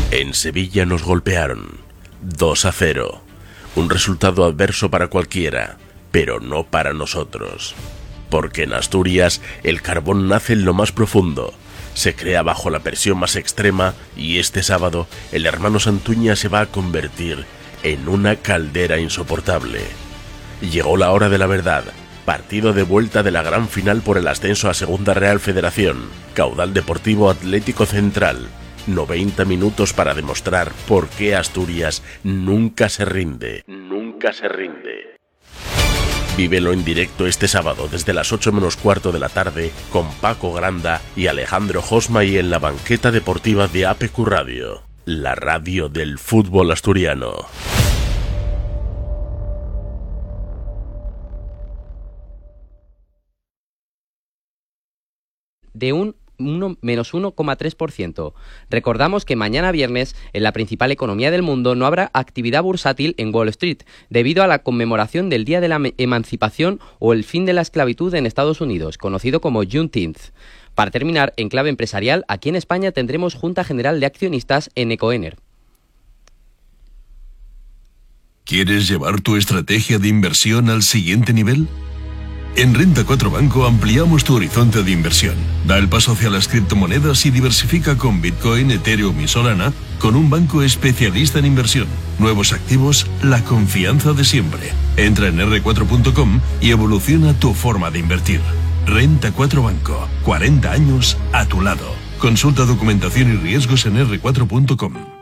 En Sevilla nos golpearon 2-0. Un resultado adverso para cualquiera, pero no para nosotros. Porque en Asturias el carbón nace en lo más profundo, se crea bajo la presión más extrema y este sábado el hermano Santuña se va a convertir en una caldera insoportable. Llegó la hora de la verdad. Partido de vuelta de la gran final por el ascenso a Segunda Real Federación. Caudal Deportivo Atlético Central. 90 minutos para demostrar por qué Asturias nunca se rinde. Nunca se rinde. Vívelo en directo este sábado desde las 8 menos cuarto de la tarde con Paco Granda y Alejandro Josma y en la banqueta deportiva de APQ Radio, la radio del fútbol asturiano. De un menos 1,3%. Recordamos que mañana viernes, en la principal economía del mundo, no habrá actividad bursátil en Wall Street, debido a la conmemoración del Día de la Emancipación o el fin de la esclavitud en Estados Unidos, conocido como Juneteenth. Para terminar, en clave empresarial, aquí en España tendremos Junta General de Accionistas en Ecoener. ¿Quieres llevar tu estrategia de inversión al siguiente nivel? En Renta 4 Banco ampliamos tu horizonte de inversión. Da el paso hacia las criptomonedas y diversifica con Bitcoin, Ethereum y Solana con un banco especialista en inversión. Nuevos activos, la confianza de siempre. Entra en r4.com y evoluciona tu forma de invertir. Renta 4 Banco, 40 años a tu lado. Consulta documentación y riesgos en r4.com.